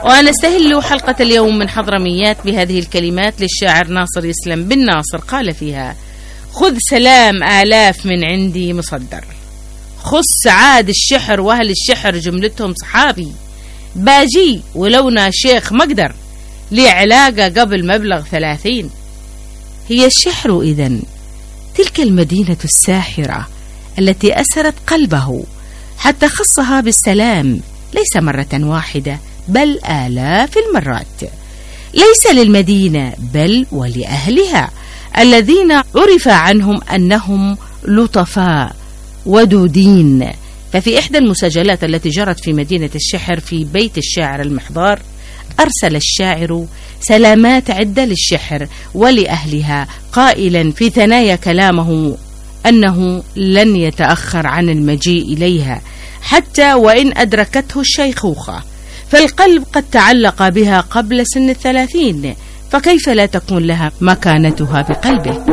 ونستهل حلقة اليوم من حضرميات بهذه الكلمات للشاعر ناصر يسلم بن ناصر. قال فيها: خذ سلام آلاف من عندي مصدر، خص عاد الشحر وأهل الشحر جملتهم صحابي، باجي ولونا شيخ مقدر، لي علاقة قبل مبلغ 30. هي الشحر إذن تلك المدينة الساحرة التي أسرت قلبه حتى خصها بالسلام، ليس مرة واحدة بل آلاف المرات، ليس للمدينة بل ولأهلها الذين عرف عنهم أنهم لطفاء ودودين. ففي إحدى المسجلات التي جرت في مدينة الشحر في بيت الشاعر المحضار، أرسل الشاعر سلامات عدة للشحر ولأهلها، قائلا في ثنايا كلامه أنه لن يتأخر عن المجيء إليها حتى وإن أدركته الشيخوخة، فالقلب قد تعلق بها قبل سن 30، فكيف لا تكون لها مكانتها بقلبه.